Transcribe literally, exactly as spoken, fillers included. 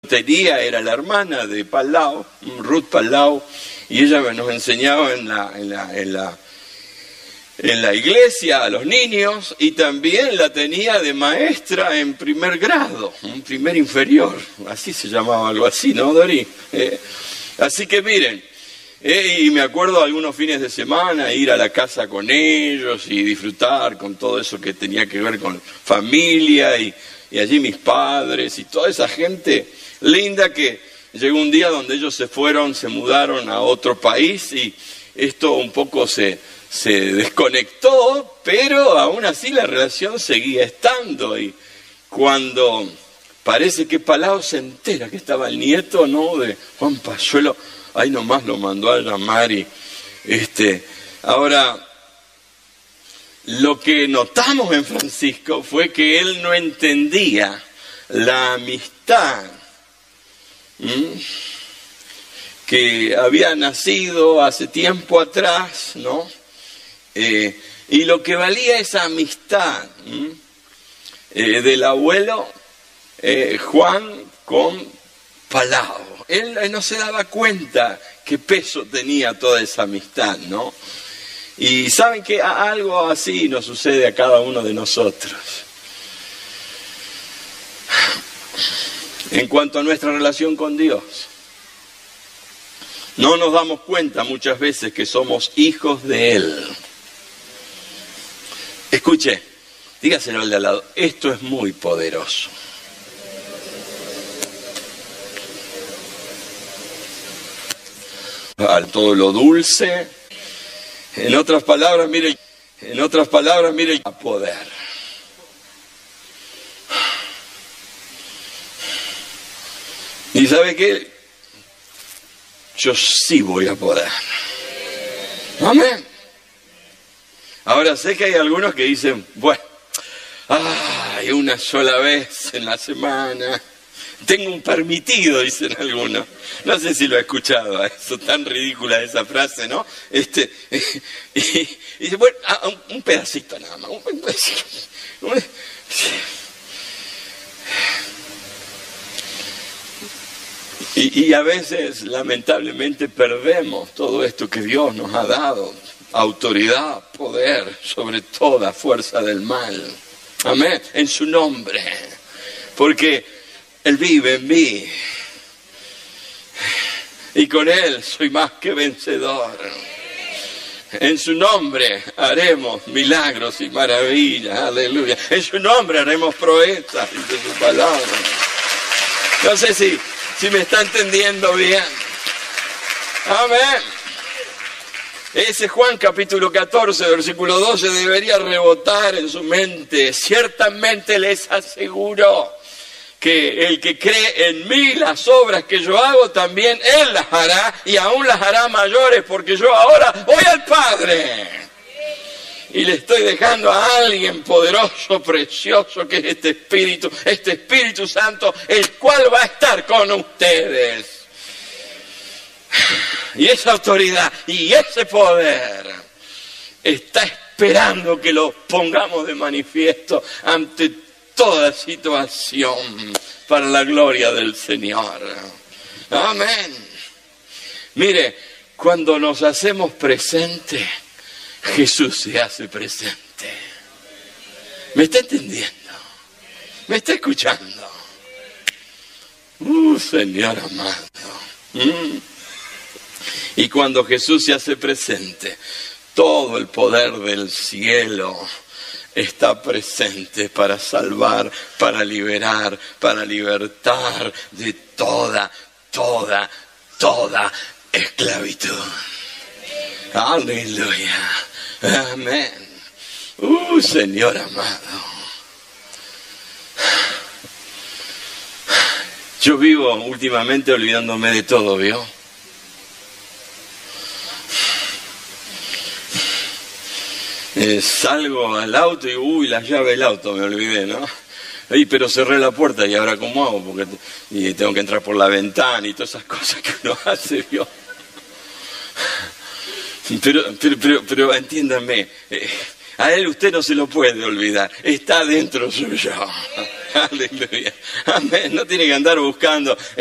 Tenía, era la hermana de Palau, Ruth Palau, y ella nos enseñaba en la, en la, en la, en la iglesia a los niños, y también la tenía de maestra en primer grado, un primer inferior, así se llamaba, algo así, ¿no, Dori? Eh, así que miren, eh, y me acuerdo algunos fines de semana ir a la casa con ellos y disfrutar con todo eso que tenía que ver con familia, y, y allí mis padres y toda esa gente linda que llegó un día donde ellos se fueron, se mudaron a otro país y esto un poco se, se desconectó, pero aún así la relación seguía estando. Y cuando parece que Palau se entera que estaba el nieto, ¿no?, de Juan Payuelo, ahí nomás lo mandó a llamar. Y este, ahora, lo que notamos en Francisco fue que él no entendía la amistad ¿Mm? que había nacido hace tiempo atrás, ¿no? Eh, y lo que valía esa amistad eh, del abuelo eh, Juan con Palau. Él, él no se daba cuenta qué peso tenía toda esa amistad, ¿no? Y saben que algo así nos sucede a cada uno de nosotros. En cuanto a nuestra relación con Dios, no nos damos cuenta muchas veces que somos hijos de Él. Escuche, dígaselo al de al lado, esto es muy poderoso. A todo lo dulce, en otras palabras, mire, en otras palabras, mire, a poder. ¿Y sabe qué? Yo sí voy a poder. Amén. Ahora sé que hay algunos que dicen, bueno, ay, una sola vez en la semana. Tengo un permitido, dicen algunos. No sé si lo he escuchado, eso tan ridícula esa frase, ¿no? Este, y, y dice, bueno, un, un pedacito nada más. Un pedacito. Un, Y, y a veces, lamentablemente, perdemos todo esto que Dios nos ha dado. Autoridad, poder sobre toda fuerza del mal. Amén. En su nombre. Porque Él vive en mí. Y con Él soy más que vencedor. En su nombre haremos milagros y maravillas. Aleluya. En su nombre haremos proezas, dice su palabra. No sé si... Si me está entendiendo bien. Amén. Ese Juan capítulo catorce, versículo doce, debería rebotar en su mente. Ciertamente les aseguro que el que cree en mí, las obras que yo hago, también Él las hará, y aún las hará mayores, porque yo ahora voy al Padre. Y le estoy dejando a alguien poderoso, precioso, que es este Espíritu, este Espíritu Santo, el cual va a estar con ustedes. Y esa autoridad y ese poder está esperando que lo pongamos de manifiesto ante toda situación para la gloria del Señor. Amén. Mire, cuando nos hacemos presentes, Jesús se hace presente. ¿Me está entendiendo? ¿Me está escuchando? Uh, Señor amado. Mm. Y cuando Jesús se hace presente, todo el poder del cielo está presente para salvar, para liberar, para libertar de toda, toda, toda esclavitud. Aleluya. Amén. Uh, Señor amado. Yo vivo últimamente olvidándome de todo, ¿vio? Eh, salgo al auto y uy, la llave del auto me olvidé, ¿no? Ay, pero cerré la puerta y ahora ¿cómo hago? Porque y tengo que entrar por la ventana y todas esas cosas que uno hace, ¿vio? Pero, pero, pero, pero entiéndame, eh, a Él usted no se lo puede olvidar, está dentro suyo. Aleluya. Amén. No tiene que andar buscando